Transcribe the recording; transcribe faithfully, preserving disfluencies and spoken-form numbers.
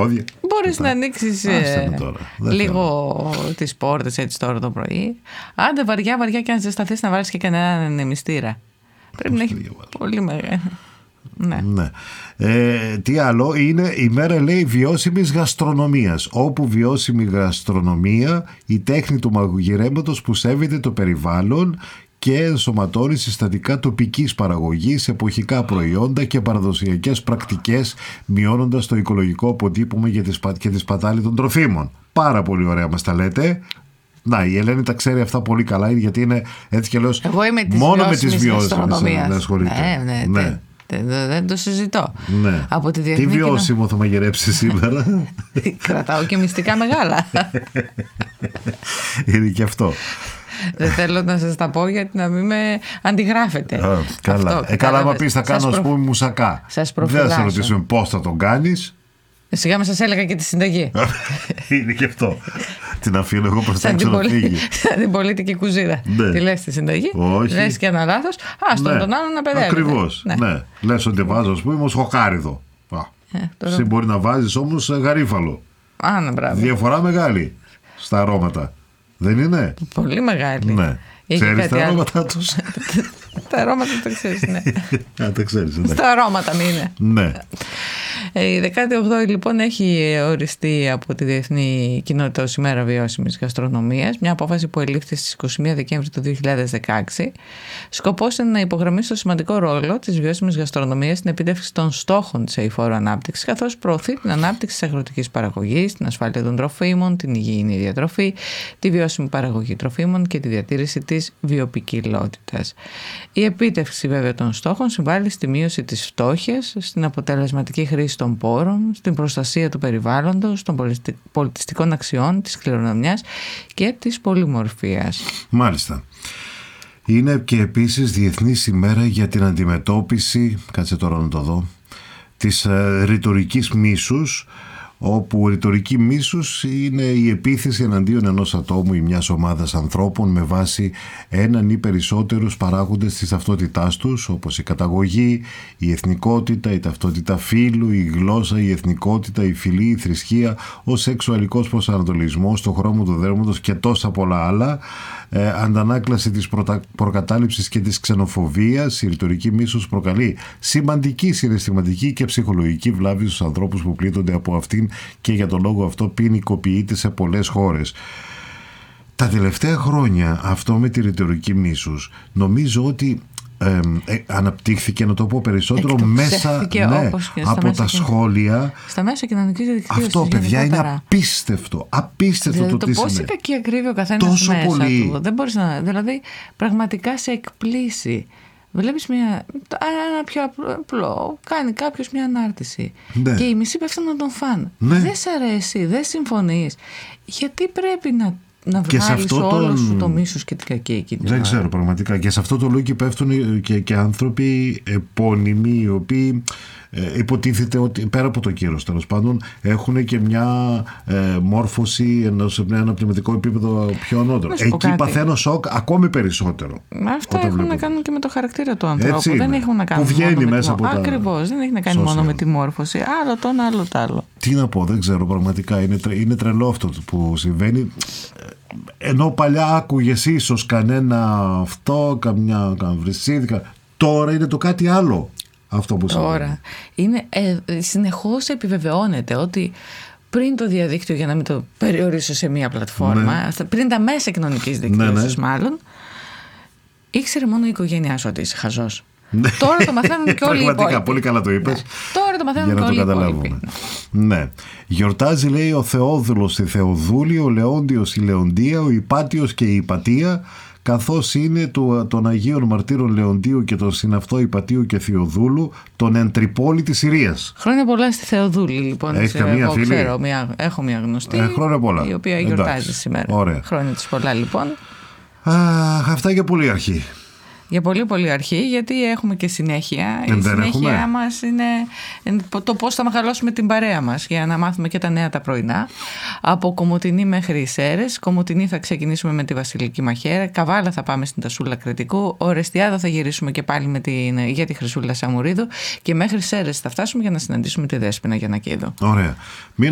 πόδια. Μπορείς να ανοίξεις ε, λίγο τις πόρτες έτσι τώρα το πρωί. Άντε βαριά βαριά και αν ζεσταθείς να βάλεις και κανέναν νεμιστήρα. Πρέπει να έχει πολύ μεγάλη. Ναι. Ναι. Ε, τι άλλο είναι η μέρα, λέει, βιώσιμης γαστρονομίας, όπου βιώσιμη γαστρονομία η τέχνη του μαγειρέματος που σέβεται το περιβάλλον και ενσωματώνει συστατικά τοπικής παραγωγής, εποχικά προϊόντα και παραδοσιακές πρακτικές, μειώνοντας το οικολογικό αποτύπωμα για τις, και τη σπατάλη των τροφίμων. Πάρα πολύ ωραία μας τα λέτε. Να, η Ελένη τα ξέρει αυτά πολύ καλά, γιατί είναι έτσι και λέω. Εγώ είμαι της μόνο με τις βιώσιμες να ασχολείται. Ναι, ναι, ναι. Δεν, δεν το συζητώ. Ναι. Από τη Τι βιώσιμο κοινο... θα μαγειρέψει σήμερα? Κρατάω και μυστικά μεγάλα. Είναι και αυτό. Δεν θέλω να σας τα πω γιατί να μην με αντιγράφετε. Α, καλά. Αυτό, ε, καλά, άμα πεις θα κάνω ας πούμε μουσακά. Σας προφυλάσσω. Δεν θα σε ρωτήσουμε πώς θα τον κάνεις. Σιγά με σας έλεγα και τη συνταγή. Είναι και αυτό. Την αφήνω εγώ προς τα έξω να φύγει. Σαν την πολίτικη κουζίνα. Ναι. Τη λες τη συνταγή, όχι. λες και ένα λάθος, α, στον ναι. τον άλλον να παιδεύεται. Ακριβώς. Ναι. Ναι. Λες ότι βάζω, ας πούμε, σχοκάριδο. Ε, τώρα... Εσύ μπορεί να βάζεις όμως γαρίφαλο. Α, ναι, μπράβο. Διαφορά μεγάλη στα αρώματα. Δεν είναι? Πολύ μεγάλη. Ναι. Ξέρεις τα αρώματα τους? Τα αρώματα τα ξέρεις, ναι. Α, τα ξέρεις, ναι. Στα αρώματα μην είναι. Ναι. Η δεκάτη όγδοη λοιπόν έχει οριστεί από τη Διεθνή Κοινότητα ως ημέρα βιώσιμης γαστρονομίας, μια απόφαση που ελήφθη στις είκοσι μία Δεκέμβρη του δύο χιλιάδες δεκαέξι. Σκοπός είναι να υπογραμμίσει το σημαντικό ρόλο της βιώσιμης γαστρονομίας στην επίτευξη των στόχων της αειφόρου ανάπτυξης, καθώς προωθεί την ανάπτυξη της αγροτικής παραγωγής, την ασφάλεια των τροφίμων, την υγιεινή διατροφή, τη βιώσιμη παραγωγή τροφίμων και τη διατήρηση της βιοποικιλότητας. Η επίτευξη βέβαια των στόχων συμβάλλει στη μείωση της φτώχειας, στην αποτελεσματική χρήση των πόρων, στην προστασία του περιβάλλοντος, των πολιτιστικών αξιών, της κληρονομιάς και της πολυμορφίας. Μάλιστα. Είναι και επίσης Διεθνής ημέρα για την αντιμετώπιση, κάτσε τώρα να το δω, της ε, ρητορικής μίσους, όπου ρητορική μίσους είναι η επίθεση εναντίον ενός ατόμου ή μιας ομάδας ανθρώπων με βάση έναν ή περισσότερους παράγοντες της ταυτότητάς τους, όπως η καταγωγή, η εθνικότητα, η ταυτότητα φύλου, η γλώσσα, η εθνικότητα, η φυλή, η θρησκεία, ο σεξουαλικός προσανατολισμός, το χρώμα του δέρματος και τόσα πολλά άλλα. Ε, αντανάκλαση της προτα... προκατάληψης και της ξενοφοβίας. Η ρητορική μίσους προκαλεί σημαντική συναισθηματική και ψυχολογική βλάβη στους ανθρώπους που πλήττονται από αυτήν και για τον λόγο αυτό ποινικοποιείται σε πολλές χώρες. Τα τελευταία χρόνια αυτό με τη ρητορική μίσους νομίζω ότι Ε, ε, αναπτύχθηκε, να το πω περισσότερο, μέσα ναι, από τα σχόλια. Στα μέσα κοινωνικής δικτύωσης. Αυτό, παιδιά, είναι απίστευτο. Απίστευτο δηλαδή, το τι τι πόση σημαίνει. κακή ακρίβεια ο καθένας τόσο μέσα πολύ. του. Δεν μπορείς να, δηλαδή, πραγματικά σε εκπλήσει. Βλέπεις μια, ένα πιο απλό, κάνει κάποιος μια ανάρτηση ναι. και οι μισοί πέφτουν να τον φαν. Ναι. Δεν σ' αρέσει, δεν συμφωνείς. Γιατί πρέπει να να βγάλεις όλο τον... σου το μίσος και την κακή εκεί. Δεν ξέρω πραγματικά. Και σε αυτό το λόγο πέφτουν και, και άνθρωποι επώνυμοι, οι οποίοι ε, υποτίθεται ότι πέρα από το κύρος τέλος πάντων έχουν και μια ε, μόρφωση ενός, ένα αναπνευματικό επίπεδο πιο ανώτερο. Εκεί παθαίνω σοκ ακόμη περισσότερο. Αυτά έχουν βλέπω. να κάνουν και με το χαρακτήρα του ανθρώπου. Έτσι δεν έχουν να κάνουν που βγαίνει μέσα από τα... Ακριβώς, δεν έχει να κάνει social. μόνο με τη μόρφωση. Άλλο το ένα, άλλο το άλλο. Τι να πω, δεν ξέρω πραγματικά. Είναι, τρε, είναι τρελό αυτό που συμβαίνει. Ενώ παλιά άκουγες ίσως κανένα αυτό, καμιά καμβρυσίδη, τώρα είναι το κάτι άλλο αυτό που συμβαίνει. Τώρα είναι, ε, συνεχώς επιβεβαιώνεται ότι πριν το διαδίκτυο, για να μην το περιορίσω σε μία πλατφόρμα, ναι. πριν τα μέσα κοινωνικής δικτύωσης ναι, ναι. μάλλον, ήξερε μόνο η οικογένειά σου ότι είσαι χαζός. Τώρα το μαθαίνουν και όλοι οι υπόλοιποι. Πολύ καλά το είπες. Ναι. Τώρα το μαθαίνουν και όλοι οι υπόλοιποι. Ναι. Γιορτάζει, λέει, ο Θεόδουλος η Θεοδούλη, ο Λεόντιος η Λεοντία, ο Υπάτιος και η Υπατία, καθώς είναι του, των Αγίων Μαρτύρων Λεοντίου και των συναυτό Υπατίου και Θεοδούλου, τον εν Τρυπόλη της Συρίας. Χρόνια πολλά στη Θεοδούλη, λοιπόν. Έχει καμία φίλη? Ξέρω, μια, έχω μια γνωστή, ε, χρόνια πολλά. η οποία γιορτάζει Εντάξει. σήμερα. Ωραία. Χρόνια της πολλά, λοιπόν. Α, αυτά για πολύ αρχή. Για πολύ πολύ αρχή, γιατί έχουμε και συνέχεια. Δεν η συνέχεια έχουμε. μας είναι το πώς θα μεγαλώσουμε την παρέα μας, για να μάθουμε και τα νέα τα πρωινά. Από Κομοτηνή μέχρι Σέρρες. Κομοτηνή θα ξεκινήσουμε με τη Βασιλική Μαχαίρα. Καβάλα θα πάμε στην Τασούλα Κρητικού. Ορεστιάδα θα γυρίσουμε και πάλι με την, για τη Χρυσούλα Σαμουρίδου. Και μέχρι Σέρρες θα φτάσουμε για να συναντήσουμε τη Δέσποινα Γιαννακίδου. Ωραία. Μην